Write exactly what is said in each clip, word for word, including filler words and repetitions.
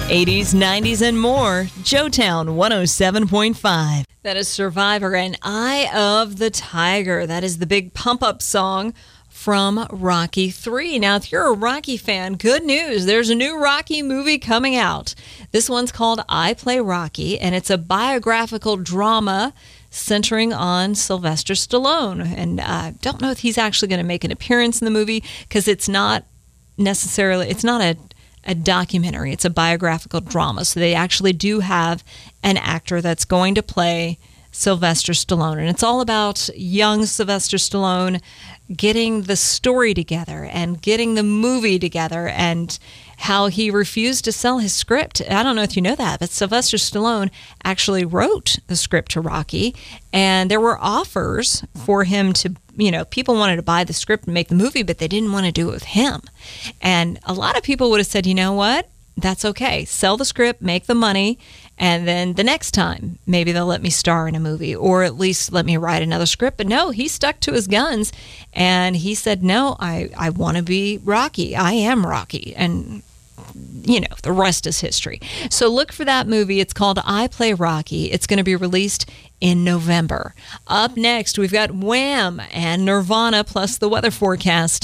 eighties, nineties, and more. Joetown one oh seven point five. That is Survivor and Eye of the Tiger. That is the big pump-up song from Rocky three. Now, if you're a Rocky fan, good news. There's a new Rocky movie coming out. This one's called I Play Rocky, and it's a biographical drama centering on Sylvester Stallone. And I uh, don't know if he's actually going to make an appearance in the movie because it's not necessarily, it's not a a documentary. It's a biographical drama. So they actually do have an actor that's going to play Sylvester Stallone. And it's all about young Sylvester Stallone getting the story together and getting the movie together and how he refused to sell his script. I don't know if you know that, but Sylvester Stallone actually wrote the script to Rocky, and there were offers for him to, you know, people wanted to buy the script and make the movie, but they didn't want to do it with him. And a lot of people would have said, you know what? That's okay. Sell the script, make the money, and then the next time, maybe they'll let me star in a movie or at least let me write another script. But no, he stuck to his guns, and he said, no, I, I want to be Rocky. I am Rocky. And, you know, the rest is history. So look for that movie. It's called I Play Rocky. It's going to be released in November. Up next, we've got Wham! And Nirvana plus the weather forecast.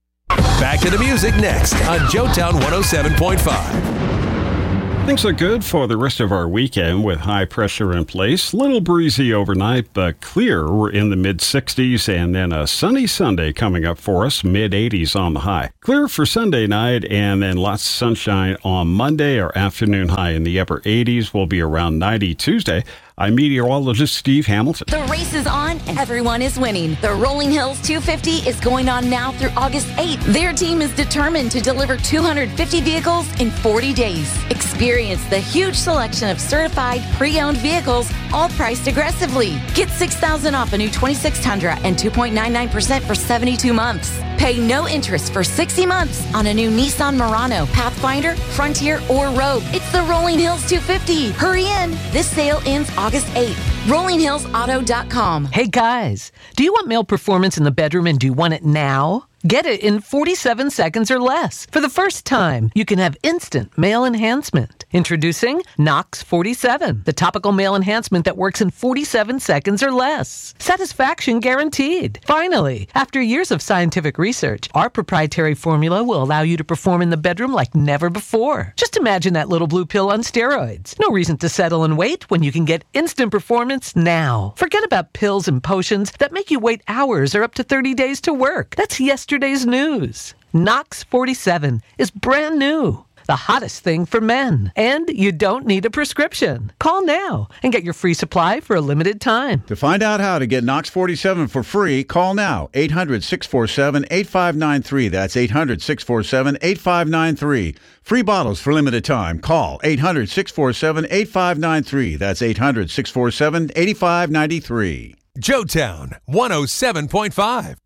Back to the music next on Joetown one oh seven point five. Things look good for the rest of our weekend with high pressure in place. Little breezy overnight, but clear. We're in the mid sixties, and then a sunny Sunday coming up for us, mid eighties on the high. Clear for Sunday night, and then lots of sunshine on Monday. Our afternoon high in the upper eighties will be around ninety Tuesday. I'm meteorologist Steve Hamilton. The race is on and everyone is winning. The Rolling Hills two fifty is going on now through August eighth. Their team is determined to deliver two hundred fifty vehicles in forty days. Experience the huge selection of certified pre-owned vehicles, all priced aggressively. Get six thousand dollars off a new twenty-six Tundra and two point nine nine percent for seventy-two months. Pay no interest for sixty months on a new Nissan Murano, Pathfinder, Frontier, or Rogue. It's the Rolling Hills two fifty. Hurry in. This sale ends August eighth. rolling hills auto dot com. Hey guys, do you want male performance in the bedroom and do you want it now? Get it in forty-seven seconds or less. For the first time, you can have instant male enhancement. Introducing Nox forty-seven, the topical male enhancement that works in forty-seven seconds or less. Satisfaction guaranteed. Finally, after years of scientific research, our proprietary formula will allow you to perform in the bedroom like never before. Just imagine that little blue pill on steroids. No reason to settle and wait when you can get instant performance now. Forget about pills and potions that make you wait hours or up to thirty days to work. That's yesterday's news. Nox forty-seven is brand new. The hottest thing for men. And you don't need a prescription. Call now and get your free supply for a limited time. To find out how to get Nox forty-seven for free, call now. eight hundred, six four seven, eight five nine three. That's eight hundred, six four seven, eight five nine three. Free bottles for limited time. Call eight hundred, six four seven, eight five nine three. That's eight hundred, six four seven, eight five nine three. Joetown one oh seven point five.